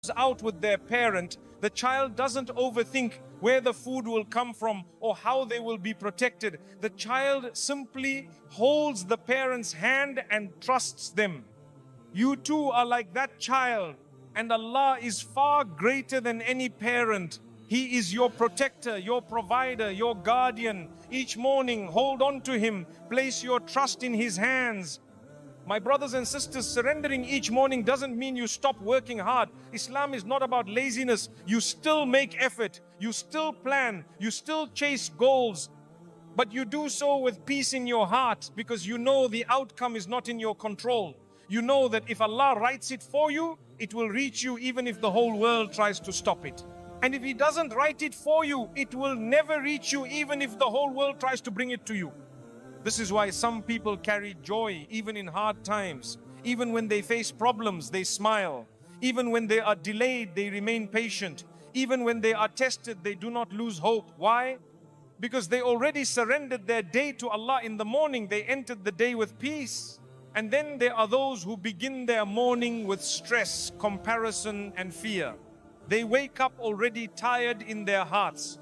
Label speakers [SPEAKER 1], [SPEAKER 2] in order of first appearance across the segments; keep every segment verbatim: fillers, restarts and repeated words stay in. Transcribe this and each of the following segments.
[SPEAKER 1] out with their parent, the child doesn't overthink where the food will come from or how they will be protected. The child simply holds the parent's hand and trusts them. You too are like that child, and Allah is far greater than any parent. He is your protector, your provider, your guardian. Each morning, hold on to Him, place your trust in His hands. My brothers and sisters, surrendering each morning doesn't mean you stop working hard. Islam is not about laziness. You still make effort, you still plan, you still chase goals, but you do so with peace in your heart because you know the outcome is not in your control. You know that if Allah writes it for you, it will reach you even if the whole world tries to stop it. And if He doesn't write it for you, it will never reach you even if the whole world tries to bring it to you. This is why some people carry joy even in hard times. Even when they face problems, they smile. Even when they are delayed, they remain patient. Even when they are tested, they do not lose hope. Why? Because they already surrendered their day to Allah in the morning. They entered the day with peace. And then there are those who begin their morning with stress, comparison, and fear. They wake up already tired in their hearts.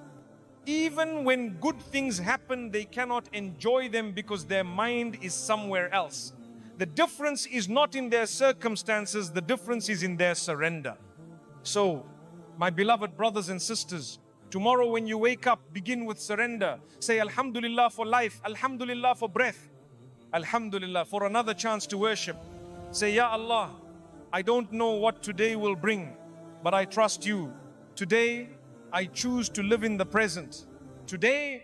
[SPEAKER 1] Even when good things happen, they cannot enjoy them because their mind is somewhere else. The difference is not in their circumstances, the difference is in their surrender. So, my beloved brothers and sisters, tomorrow when you wake up, begin with surrender. Say Alhamdulillah for life, Alhamdulillah for breath, Alhamdulillah for another chance to worship. Say, Ya Allah, I don't know what today will bring, but I trust You. Today, I choose to live in the present. Today,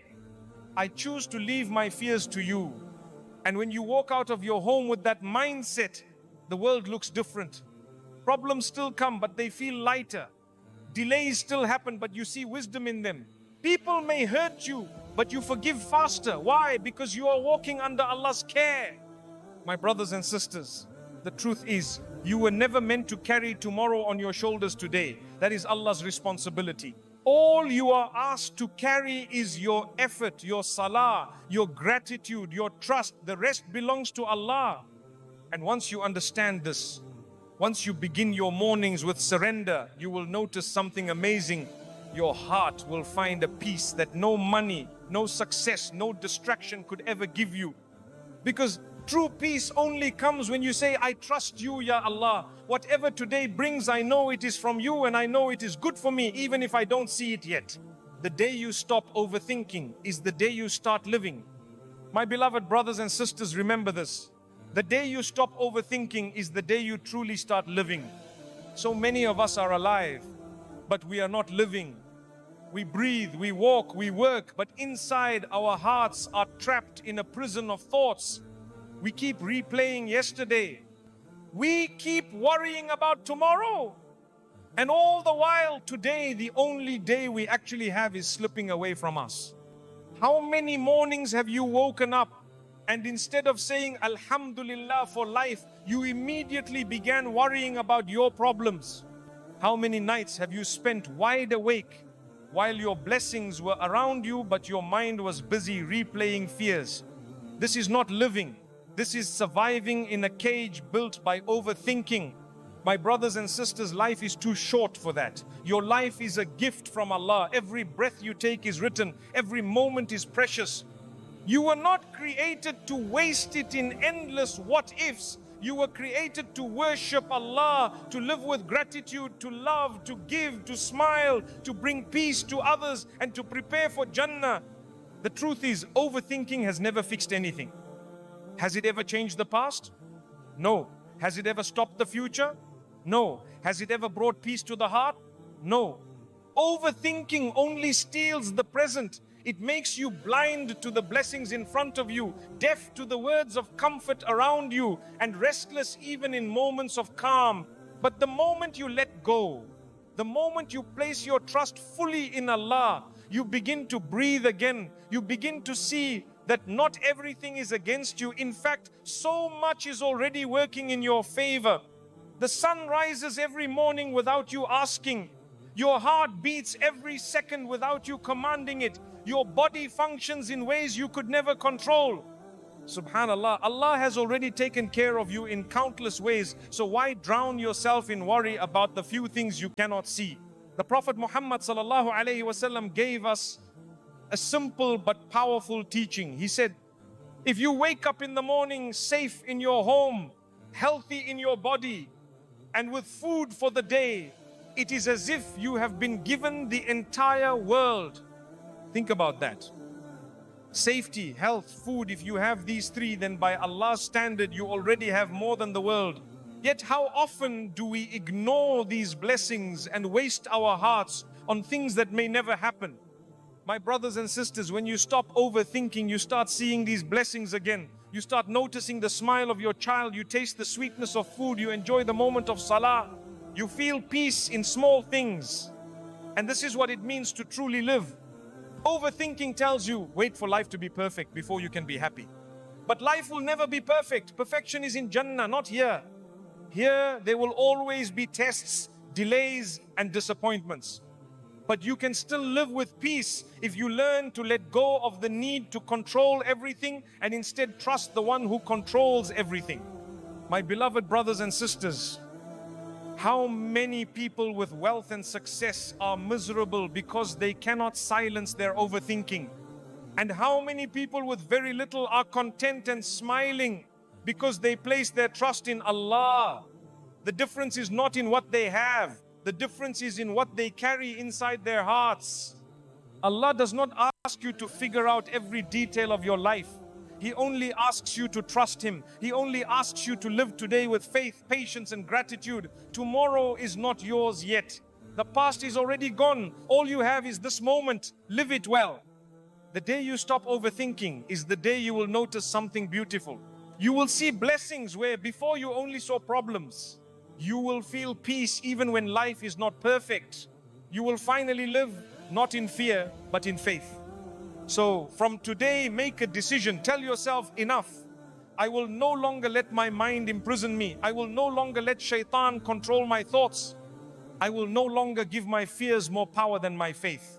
[SPEAKER 1] I choose to leave my fears to You. And when you walk out of your home with that mindset, the world looks different. Problems still come, but they feel lighter. Delays still happen, but you see wisdom in them. People may hurt you, but you forgive faster. Why? Because you are walking under Allah's care. My brothers and sisters, the truth is, you were never meant to carry tomorrow on your shoulders today. That is Allah's responsibility. All you are asked to carry is your effort, your salah, your gratitude, your trust. The rest belongs to Allah. And once you understand this, once you begin your mornings with surrender, you will notice something amazing. Your heart will find a peace that no money, no success, no distraction could ever give you. Because true peace only comes when you say, I trust You, Ya Allah. Whatever today brings, I know it is from You and I know it is good for me, even if I don't see it yet. The day you stop overthinking is the day you start living. My beloved brothers and sisters, remember this. The day you stop overthinking is the day you truly start living. So many of us are alive, but we are not living. We breathe, we walk, we work, but inside our hearts are trapped in a prison of thoughts. We keep replaying yesterday. We keep worrying about tomorrow. And all the while, today, the only day we actually have is slipping away from us. How many mornings have you woken up and instead of saying Alhamdulillah for life, you immediately began worrying about your problems? How many nights have you spent wide awake while your blessings were around you, but your mind was busy replaying fears? This is not living. This is surviving in a cage built by overthinking. My brothers and sisters, life is too short for that. Your life is a gift from Allah. Every breath you take is written. Every moment is precious. You were not created to waste it in endless what-ifs. You were created to worship Allah, to live with gratitude, to love, to give, to smile, to bring peace to others, and to prepare for Jannah. The truth is, overthinking has never fixed anything. Has it ever changed the past? No. Has it ever stopped the future? No. Has it ever brought peace to the heart? No. Overthinking only steals the present. It makes you blind to the blessings in front of you, deaf to the words of comfort around you, and restless even in moments of calm. But the moment you let go, the moment you place your trust fully in Allah, you begin to breathe again. You begin to see that not everything is against you. In fact, so much is already working in your favor. The sun rises every morning without you asking. Your heart beats every second without you commanding it. Your body functions in ways you could never control. Subhanallah, Allah has already taken care of you in countless ways. So why drown yourself in worry about the few things you cannot see? The Prophet Muhammad sallallahu alaihi wasallam gave us a simple but powerful teaching. He said, if you wake up in the morning safe in your home, healthy in your body, and with food for the day, it is as if you have been given the entire world. Think about that. Safety, health, food, if you have these three, then by Allah's standard, you already have more than the world. Yet how often do we ignore these blessings and waste our hearts on things that may never happen? My brothers and sisters, when you stop overthinking, you start seeing these blessings again. You start noticing the smile of your child, you taste the sweetness of food, you enjoy the moment of salah. You feel peace in small things. And this is what it means to truly live. Overthinking tells you, wait for life to be perfect before you can be happy. But life will never be perfect. Perfection is in Jannah, not here. Here, there will always be tests, delays, and disappointments. But you can still live with peace if you learn to let go of the need to control everything and instead trust the one who controls everything. My beloved brothers and sisters, how many people with wealth and success are miserable because they cannot silence their overthinking? And how many people with very little are content and smiling because they place their trust in Allah? The difference is not in what they have. The difference is in what they carry inside their hearts. Allah does not ask you to figure out every detail of your life. He only asks you to trust Him. He only asks you to live today with faith, patience, and gratitude. Tomorrow is not yours yet. The past is already gone. All you have is this moment. Live it well. The day you stop overthinking is the day you will notice something beautiful. You will see blessings where before you only saw problems. You will feel peace even when life is not perfect. You will finally live not in fear, but in faith. So from today, make a decision. Tell yourself, enough. I will no longer let my mind imprison me. I will no longer let shaitan control my thoughts. I will no longer give my fears more power than my faith.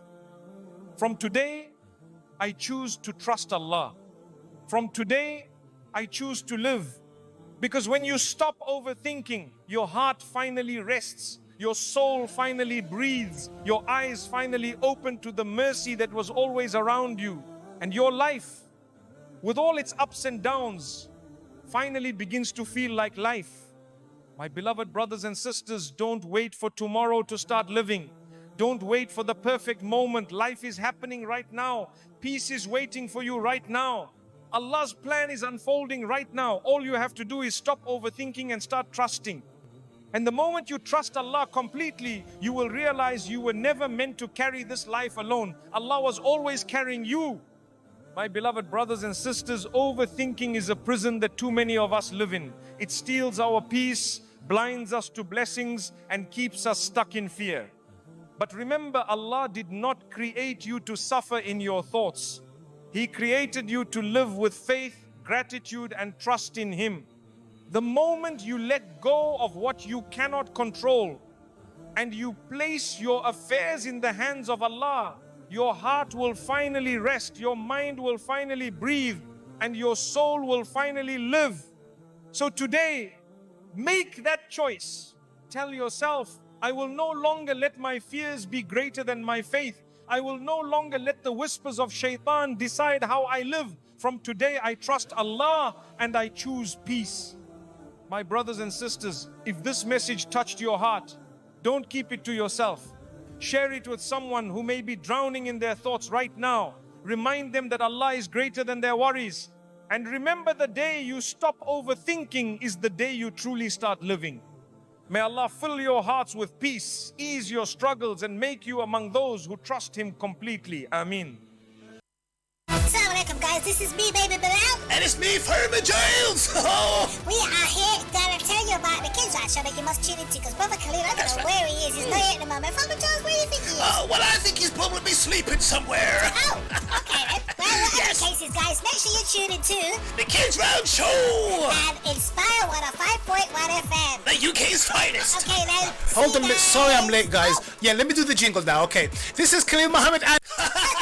[SPEAKER 1] From today, I choose to trust Allah. From today, I choose to live. Because when you stop overthinking, your heart finally rests. Your soul finally breathes. Your eyes finally open to the mercy that was always around you. And your life, with all its ups and downs, finally begins to feel like life. My beloved brothers and sisters, don't wait for tomorrow to start living. Don't wait for the perfect moment. Life is happening right now. Peace is waiting for you right now. Allah's plan is unfolding right now. All you have to do is stop overthinking and start trusting. And the moment you trust Allah completely, you will realize you were never meant to carry this life alone. Allah was always carrying you. My beloved brothers and sisters, overthinking is a prison that too many of us live in. It steals our peace, blinds us to blessings, and keeps us stuck in fear. But remember, Allah did not create you to suffer in your thoughts. He created you to live with faith, gratitude, and trust in Him. The moment you let go of what you cannot control and you place your affairs in the hands of Allah, your heart will finally rest, your mind will finally breathe, and your soul will finally live. So today, make that choice. Tell yourself, I will no longer let my fears be greater than my faith. I will no longer let the whispers of shaitan decide how I live. From today, I trust Allah and I choose peace. My brothers and sisters, if this message touched your heart, don't keep it to yourself. Share it with someone who may be drowning in their thoughts right now. Remind them that Allah is greater than their worries. And remember, the day you stop overthinking is the day you truly start living. May Allah fill your hearts with peace, ease your struggles, and make you among those who trust Him completely. Ameen.
[SPEAKER 2] Assalamu alaikum, guys, this is me, Baby Bilal.
[SPEAKER 3] And it's me, Fireman Giles.
[SPEAKER 2] We are here to tell you about the Kids Right show that you must tune into, because Brother Khalil, I don't
[SPEAKER 3] That's
[SPEAKER 2] know
[SPEAKER 3] right.
[SPEAKER 2] where he is. He's not here at the moment. Fireman Giles, where do you think he is?
[SPEAKER 3] Uh, well, I think he's probably sleeping somewhere.
[SPEAKER 2] Oh, okay then. Well, whatever
[SPEAKER 3] Yes.
[SPEAKER 2] the case is, guys, make sure you tune into
[SPEAKER 3] The Kids Round Show.
[SPEAKER 2] and Inspire one oh five point one F M.
[SPEAKER 3] The U K's finest.
[SPEAKER 2] Okay, then.
[SPEAKER 4] Hold
[SPEAKER 2] see
[SPEAKER 4] on,
[SPEAKER 2] you
[SPEAKER 4] sorry I'm
[SPEAKER 2] guys.
[SPEAKER 4] late, guys.
[SPEAKER 2] Oh.
[SPEAKER 4] Yeah, let me do the jingle now. Okay, this is Khalil Muhammad and